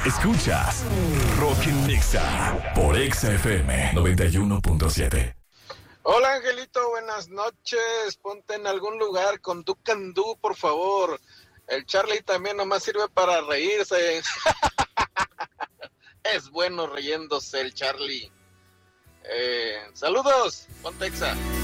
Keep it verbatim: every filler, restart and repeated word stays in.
Escuchas Rock en Nexa por Exa F M noventa y uno punto siete. Hola Angelito, buenas noches. Ponte en algún lugar con Do Can Do, por favor. El Charlie también nomás sirve para reírse. Es bueno riéndose el Charlie. Eh, saludos, ponte Exa.